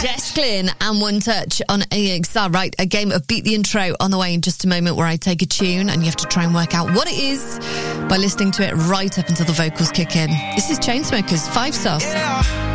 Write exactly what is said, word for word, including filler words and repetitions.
Desclin and One Touch on A X R. Right, a game of Beat the Intro on the way in just a moment, where I take a tune and you have to try and work out what it is by listening to it right up until the vocals kick in. This is Chainsmokers, Five Sauce. Yeah.